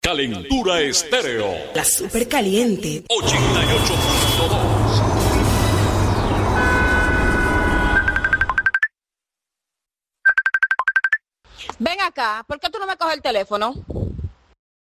Calentura Estéreo. La super caliente. 88.2. Ven acá, ¿por qué tú no me coges el teléfono?